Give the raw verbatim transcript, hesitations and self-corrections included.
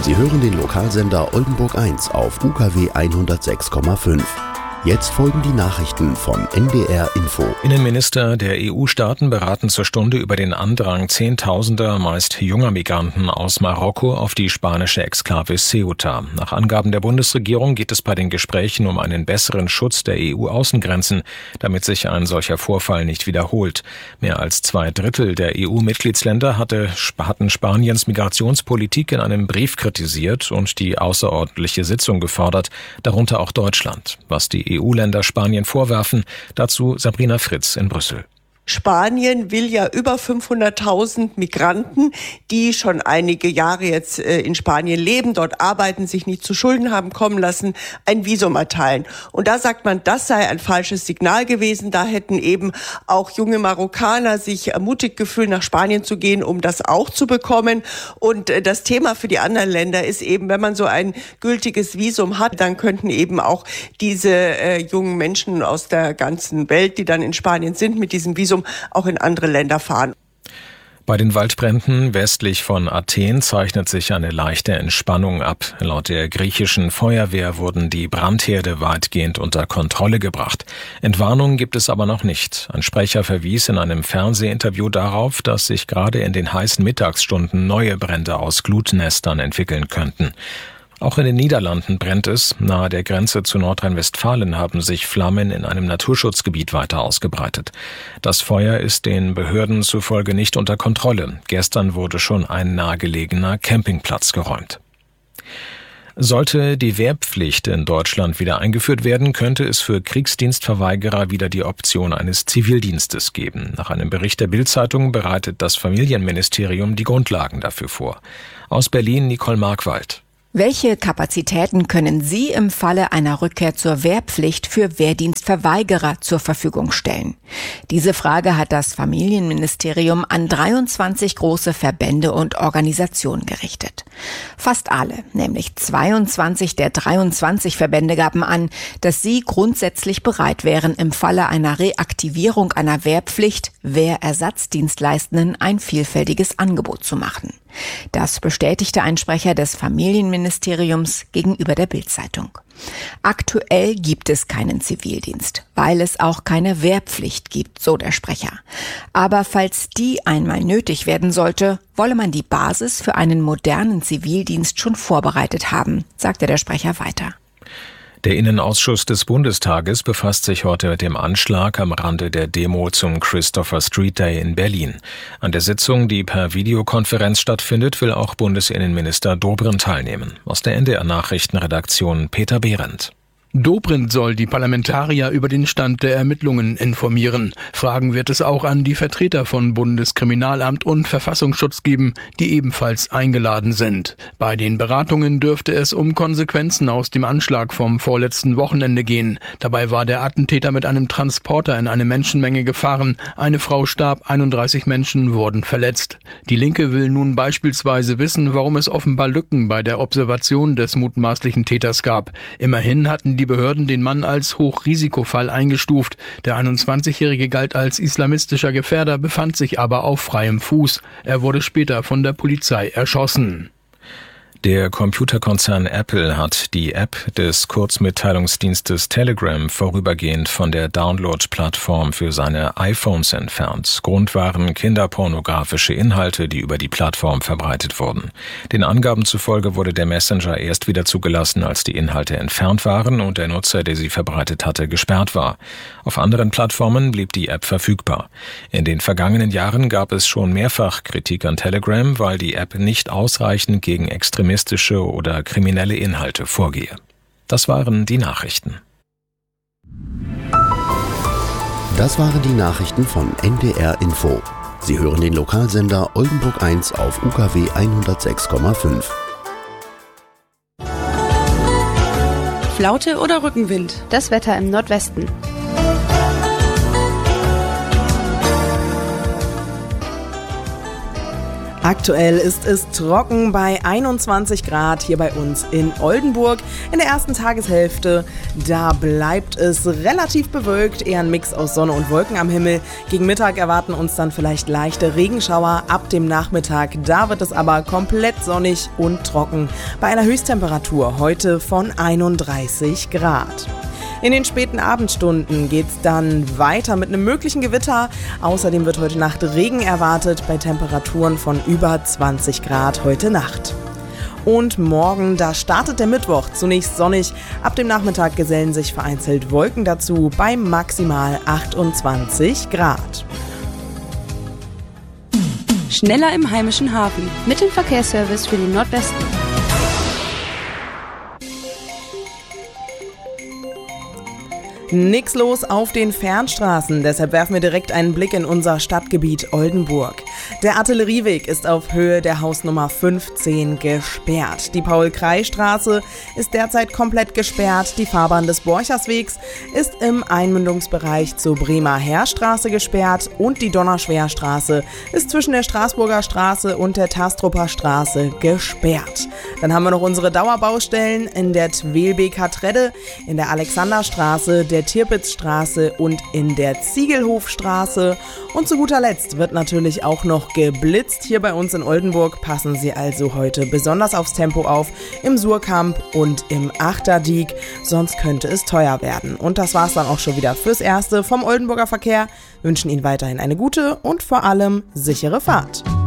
Sie hören den Lokalsender Oldenburg eins auf U K W hundertsechs Komma fünf. Jetzt folgen die Nachrichten von N D R Info. Innenminister der E U-Staaten beraten zur Stunde über den Andrang Zehntausender, meist junger Migranten aus Marokko auf die spanische Exklave Ceuta. Nach Angaben der Bundesregierung geht es bei den Gesprächen um einen besseren Schutz der E U-Außengrenzen, damit sich ein solcher Vorfall nicht wiederholt. Mehr als zwei Drittel der E U-Mitgliedsländer hatte, hatten Spaniens Migrationspolitik in einem Brief kritisiert und die außerordentliche Sitzung gefordert, darunter auch Deutschland. Was die E U-Länder Spanien vorwerfen, dazu Sabrina Fritz in Brüssel. Spanien will ja über fünfhunderttausend Migranten, die schon einige Jahre jetzt in Spanien leben, dort arbeiten, sich nicht zu Schulden haben kommen lassen, ein Visum erteilen. Und da sagt man, das sei ein falsches Signal gewesen. Da hätten eben auch junge Marokkaner sich ermutigt gefühlt, nach Spanien zu gehen, um das auch zu bekommen. Und das Thema für die anderen Länder ist eben, wenn man so ein gültiges Visum hat, dann könnten eben auch diese äh, jungen Menschen aus der ganzen Welt, die dann in Spanien sind, mit diesem Visum auch in andere Länder fahren. Bei den Waldbränden westlich von Athen zeichnet sich eine leichte Entspannung ab. Laut der griechischen Feuerwehr wurden die Brandherde weitgehend unter Kontrolle gebracht. Entwarnung gibt es aber noch nicht. Ein Sprecher verwies in einem Fernsehinterview darauf, dass sich gerade in den heißen Mittagsstunden neue Brände aus Glutnestern entwickeln könnten. Auch in den Niederlanden brennt es. Nahe der Grenze zu Nordrhein-Westfalen haben sich Flammen in einem Naturschutzgebiet weiter ausgebreitet. Das Feuer ist den Behörden zufolge nicht unter Kontrolle. Gestern wurde schon ein nahegelegener Campingplatz geräumt. Sollte die Wehrpflicht in Deutschland wieder eingeführt werden, könnte es für Kriegsdienstverweigerer wieder die Option eines Zivildienstes geben. Nach einem Bericht der Bild-Zeitung bereitet das Familienministerium die Grundlagen dafür vor. Aus Berlin Nicole Markwald. Welche Kapazitäten können Sie im Falle einer Rückkehr zur Wehrpflicht für Wehrdienstverweigerer zur Verfügung stellen? Diese Frage hat das Familienministerium an dreiundzwanzig große Verbände und Organisationen gerichtet. Fast alle, nämlich zweiundzwanzig der dreiundzwanzig Verbände, gaben an, dass sie grundsätzlich bereit wären, im Falle einer Reaktivierung einer Wehrpflicht Wehrersatzdienstleistenden ein vielfältiges Angebot zu machen. Das bestätigte ein Sprecher des Familienministeriums gegenüber der Bild-Zeitung. Aktuell gibt es keinen Zivildienst, weil es auch keine Wehrpflicht gibt, so der Sprecher. Aber falls die einmal nötig werden sollte, wolle man die Basis für einen modernen Zivildienst schon vorbereitet haben, sagte der Sprecher weiter. Der Innenausschuss des Bundestages befasst sich heute mit dem Anschlag am Rande der Demo zum Christopher Street Day in Berlin. An der Sitzung, die per Videokonferenz stattfindet, will auch Bundesinnenminister Dobrindt teilnehmen. Aus der N D R-Nachrichtenredaktion Peter Behrendt. Dobrindt soll die Parlamentarier über den Stand der Ermittlungen informieren. Fragen wird es auch an die Vertreter von Bundeskriminalamt und Verfassungsschutz geben, die ebenfalls eingeladen sind. Bei den Beratungen dürfte es um Konsequenzen aus dem Anschlag vom vorletzten Wochenende gehen. Dabei war der Attentäter mit einem Transporter in eine Menschenmenge gefahren. Eine Frau starb, einunddreißig Menschen wurden verletzt. Die Linke will nun beispielsweise wissen, warum es offenbar Lücken bei der Observation des mutmaßlichen Täters gab. Immerhin hatten die Behörden den Mann als Hochrisikofall eingestuft. Der einundzwanzigjährige galt als islamistischer Gefährder, befand sich aber auf freiem Fuß. Er wurde später von der Polizei erschossen. Der Computerkonzern Apple hat die App des Kurzmitteilungsdienstes Telegram vorübergehend von der Download-Plattform für seine iPhones entfernt. Grund waren kinderpornografische Inhalte, die über die Plattform verbreitet wurden. Den Angaben zufolge wurde der Messenger erst wieder zugelassen, als die Inhalte entfernt waren und der Nutzer, der sie verbreitet hatte, gesperrt war. Auf anderen Plattformen blieb die App verfügbar. In den vergangenen Jahren gab es schon mehrfach Kritik an Telegram, weil die App nicht ausreichend gegen extremistische oder kriminelle Inhalte vorgehe. Das waren die Nachrichten. Das waren die Nachrichten von N D R Info. Sie hören den Lokalsender Oldenburg eins auf U K W hundertsechs Komma fünf. Flaute oder Rückenwind? Das Wetter im Nordwesten. Aktuell ist es trocken bei einundzwanzig Grad hier bei uns in Oldenburg. In der ersten Tageshälfte, da bleibt es relativ bewölkt, eher ein Mix aus Sonne und Wolken am Himmel. Gegen Mittag erwarten uns dann vielleicht leichte Regenschauer. Ab dem Nachmittag, da wird es aber komplett sonnig und trocken bei einer Höchsttemperatur heute von einunddreißig Grad. In den späten Abendstunden geht's dann weiter mit einem möglichen Gewitter. Außerdem wird heute Nacht Regen erwartet bei Temperaturen von über zwanzig Grad heute Nacht. Und morgen, da startet der Mittwoch zunächst sonnig. Ab dem Nachmittag gesellen sich vereinzelt Wolken dazu bei maximal achtundzwanzig Grad. Schneller im heimischen Hafen mit dem Verkehrsservice für den Nordwesten. Nix los auf den Fernstraßen, deshalb werfen wir direkt einen Blick in unser Stadtgebiet Oldenburg. Der Artillerieweg ist auf Höhe der Hausnummer fünfzehn gesperrt. Die Paul-Krey-Straße ist derzeit komplett gesperrt. Die Fahrbahn des Borcherswegs ist im Einmündungsbereich zur Bremer Heerstraße gesperrt und die Donnerschwerstraße ist zwischen der Straßburger Straße und der Tastrupper Straße gesperrt. Dann haben wir noch unsere Dauerbaustellen in der Twelbeker Tredde, in der Alexanderstraße, der Tirpitzstraße und in der Ziegelhofstraße. Und zu guter Letzt wird natürlich auch noch geblitzt hier bei uns in Oldenburg. Passen Sie also heute besonders aufs Tempo auf im Surkamp und im Achterdiek, sonst könnte es teuer werden. Und das war's dann auch schon wieder fürs Erste vom Oldenburger Verkehr. Wünschen Ihnen weiterhin eine gute und vor allem sichere Fahrt.